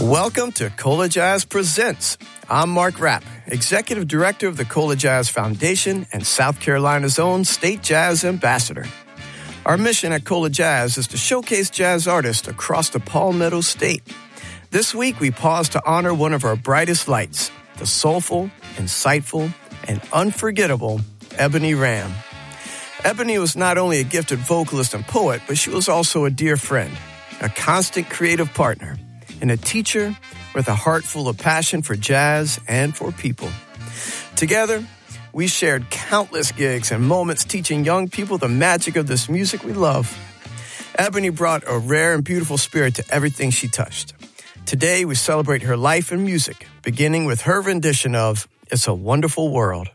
Welcome to Cola Jazz Presents. I'm Mark Rapp, Executive Director of the Cola Jazz Foundation and South Carolina's own State Jazz Ambassador. Our mission at Cola Jazz is to showcase jazz artists across the Palmetto State. This week, we pause to honor one of our brightest lights, the soulful, insightful, and unforgettable Ebony Ram. Ebony was not only a gifted vocalist and poet, but she was also a dear friend, a constant creative partner, and a teacher with a heart full of passion for jazz and for people. Together, we shared countless gigs and moments teaching young people the magic of this music we love. Ebony brought a rare and beautiful spirit to everything she touched. Today, we celebrate her life and music, beginning with her rendition of It's a Wonderful World.